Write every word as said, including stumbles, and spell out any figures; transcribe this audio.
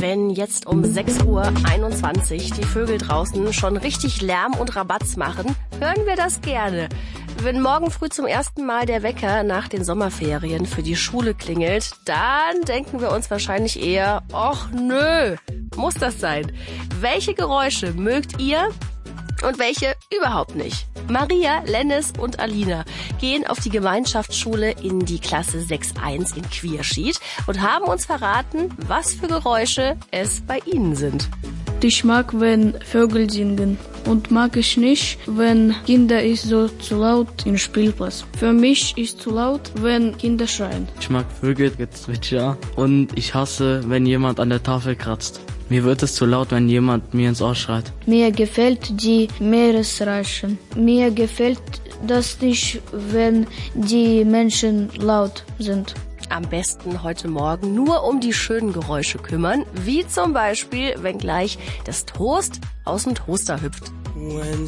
Wenn jetzt um sechs Uhr einundzwanzig die Vögel draußen schon richtig Lärm und Rabatz machen, hören wir das gerne. Wenn morgen früh zum ersten Mal der Wecker nach den Sommerferien für die Schule klingelt, dann denken wir uns wahrscheinlich eher, ach nö, muss das sein? Welche Geräusche mögt ihr und welche überhaupt nicht? Maria, Lennis und Alina gehen auf die Gemeinschaftsschule in die Klasse sechs eins in Quierschied und haben uns verraten, was für Geräusche es bei ihnen sind. Ich mag, wenn Vögel singen und mag ich nicht, wenn Kinder ist so zu laut im Spielplatz. Für mich ist zu laut, wenn Kinder schreien. Ich mag Vögelgezwitscher und ich hasse, wenn jemand an der Tafel kratzt. Mir wird es zu laut, wenn jemand mir ins Ohr schreit. Mir gefällt die Meeresrauschen. Mir gefällt das nicht, wenn die Menschen laut sind. Am besten heute Morgen nur um die schönen Geräusche kümmern, wie zum Beispiel, wenn gleich das Toast aus dem Toaster hüpft.